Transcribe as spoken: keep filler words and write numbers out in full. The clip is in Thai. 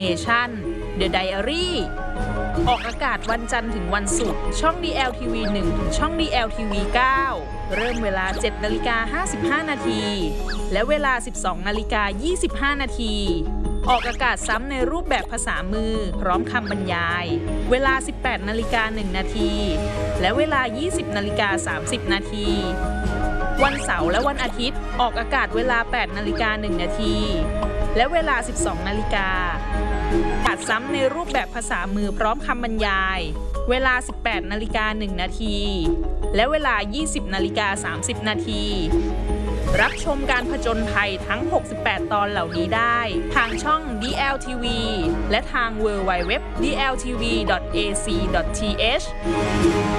เนชั่น The Diary ออกอากาศวันจันทร์ถึงวันศุกร์ช่อง ดี แอล ที วี หนึ่ง ถึงช่อง ดี แอล ที วี เก้า เริ่มเวลา เจ็ดนาฬิกาห้าสิบห้านาที และเวลา สิบสองนาฬิกายี่สิบห้านาที ออกอากาศซ้ำในรูปแบบภาษามือพร้อมคำบรรยาย เวลา สิบแปดนาฬิกาหนึ่งนาที และเวลา ยี่สิบนาฬิกาสามสิบนาที วันเสาร์และวันอาทิตย์ออกอากาศเวลา แปดนาฬิกาหนึ่งนาที และเวลา สิบสองนาฬิกาตัดซ้ำในรูปแบบภาษามือพร้อมคำบรรยาย เวลา สิบแปดนาฬิกาหนึ่งนาที และเวลา ยี่สิบนาฬิกาสามสิบนาที รับชมการผจญภัยทั้ง หกสิบแปด ตอนเหล่านี้ได้ทางช่อง ดี แอล ที วี และทาง ดับเบิลยู ดับเบิลยู ดับเบิลยู ดอท ดี แอล ที วี ดอท เอ ซี ดอท ที เอช